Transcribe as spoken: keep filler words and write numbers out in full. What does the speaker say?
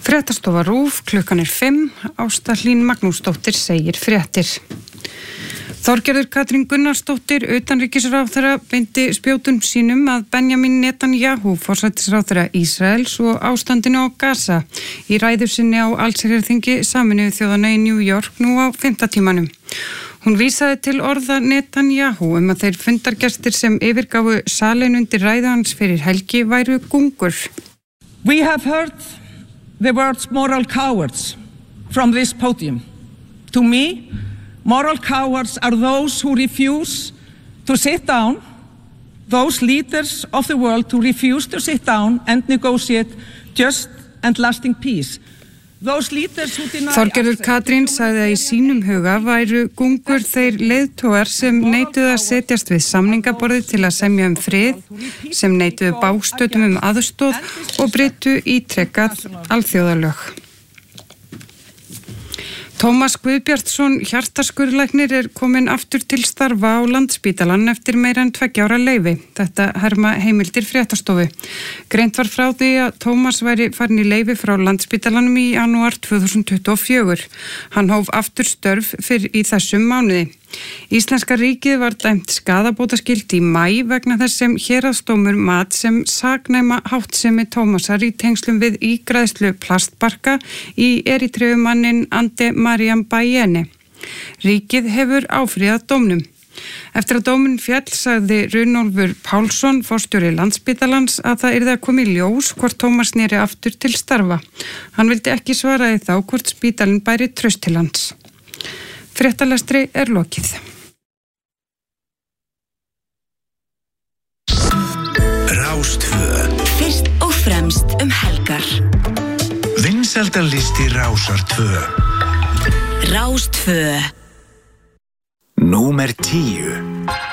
Fréttastofa RÚV, klukkan er fimm, Ásta Hlín Magnúsdóttir segir fréttir. Þorgerður Katrín Gunnarsdóttir, utanríkisráðherra, beindi spjótum sínum að Benjamin Netanyahu, forsætisráðherra Ísraels og ástandinu á Gaza í ræðu sinni á allsherjarþingi Sameinuðu þjóðanna í New York nú á fimmtatímanum. Hún vísaði til orða Netanyahu um að þeir fundargestir sem yfirgáfu salinn undir ræðu hans fyrir helgi væru gungur. We have heard the words moral cowards from this podium. To me, moral cowards are those who refuse to sit down, those leaders of the world who refuse to sit down and negotiate just and lasting peace. Þorgerður Katrín sagði að í sínum huga væru gungur þeir leiðtogar sem neituðu að setjast við samningaborðið til að semja um frið, sem neituðu bágstöðum um aðstoð og brytu ítrekkað alþjóðalög. Tómas Guðbjartsson, hjartaskurðlæknir, er kominn aftur til starfa á Landspítalann eftir meira en tveggja ára leyfi. Þetta herma heimildir fréttastofu. Greint var frá því að Tómas væri farin í leyfi frá Landspítalanum í janúar tvö þúsund tuttugu og fjögur. Hann hóf aftur störf fyrir í þessum mánuði. Íslenska ríkið var dæmt skaðabótaskylt í maí vegna þess sem héraðsdómur mat sem saknæma háttsemi Tómasar í tengslum við ígræðslu plastbarka í Eritreumannin Ande Mariam Bayene. Ríkið hefur áfrýjað dómnum. Eftir að dóminn féll sagði Runólfur Pálsson, forstjóri Landspítalans, að það yrði að koma í ljós hvort Tómas sneri aftur til starfa. Hann vildi ekki svara í þá hvort spítalinn bæri traust til hans. Fréttalestri er lokið. Rástvö. Fyrst og fremst um helgar. Vinsældarlisti Rásar tvö. Rástvö. Númer tíu.